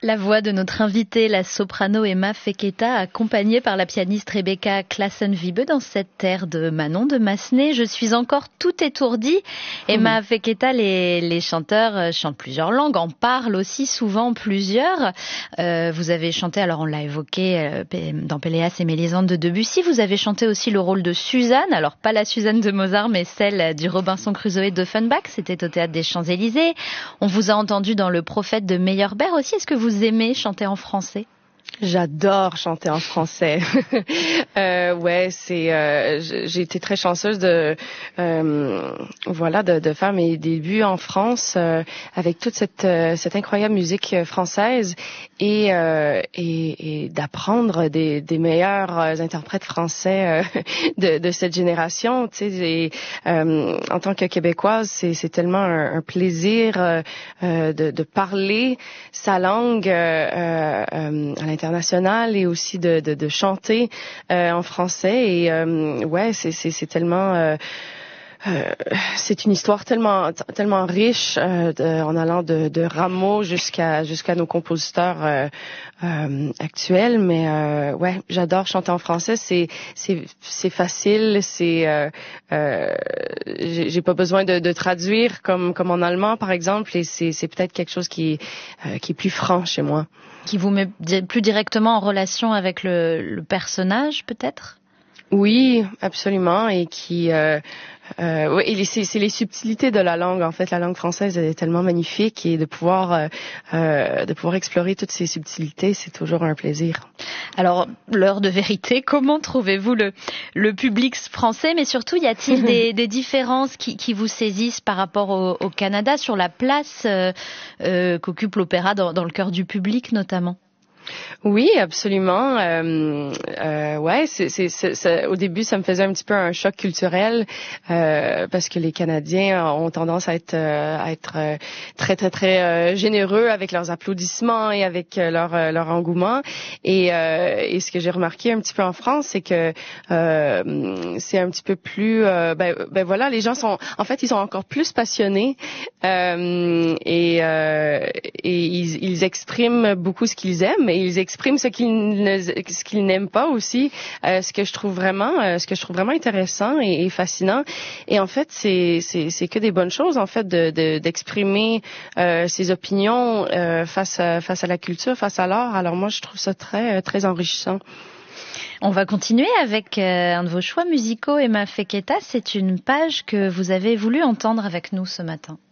La voix de notre invitée, la soprano Emma Feketa, accompagnée par la pianiste Rebecca Klassen-Wiebe dans cette air de Manon de Massenet. Je suis encore tout étourdie. Emma Feketa, les chanteurs chantent plusieurs langues, en parlent aussi souvent plusieurs. Vous avez chanté, alors on l'a évoqué, dans Péléas et Mélisande de Debussy. Vous avez chanté aussi le rôle de Suzanne, alors pas la Suzanne de Mozart, mais celle du Robinson Crusoe d'Offenbach. C'était au Théâtre des Champs-Élysées. On vous a entendu dans Le Prophète de Meyerbeer aussi. Est-ce que vous aimez chanter en français? J'adore chanter en français. J'ai été très chanceuse de faire mes débuts en France avec toute cette incroyable musique française et d'apprendre des meilleurs interprètes français de cette génération. Tu sais, en tant que Québécoise, c'est tellement un plaisir de parler sa langue à l'international et aussi de chanter en français et c'est tellement c'est une histoire tellement riche en allant de Rameau jusqu'à nos compositeurs actuels, mais j'adore chanter en français. C'est facile, j'ai pas besoin de traduire comme en allemand par exemple, et c'est peut-être quelque chose qui est plus franc chez moi. Qui vous met plus directement en relation avec le personnage, peut-être? Oui, absolument, et c'est les subtilités de la langue. En fait, la langue française est tellement magnifique, et de pouvoir explorer toutes ces subtilités, c'est toujours un plaisir. Alors, l'heure de vérité, comment trouvez-vous le public français, mais surtout, y a-t-il des différences qui vous saisissent par rapport au Canada sur la place qu'occupe l'opéra dans le cœur du public, notamment? Oui, absolument. Au début, ça me faisait un petit peu un choc culturel parce que les Canadiens ont tendance à être très très très généreux avec leurs applaudissements et avec leur engouement. Et ce que j'ai remarqué un petit peu en France, c'est que c'est un petit peu plus les gens ils sont encore plus passionnés et ils expriment beaucoup ce qu'ils aiment. Et ils expriment ce qu'ils n'aiment pas aussi, ce que je trouve vraiment intéressant et fascinant. Et en fait, c'est que des bonnes choses en fait d'exprimer ses opinions face à la culture, face à l'art. Alors moi, je trouve ça très très enrichissant. On va continuer avec un de vos choix musicaux, Emma Feketa. C'est une page que vous avez voulu entendre avec nous ce matin.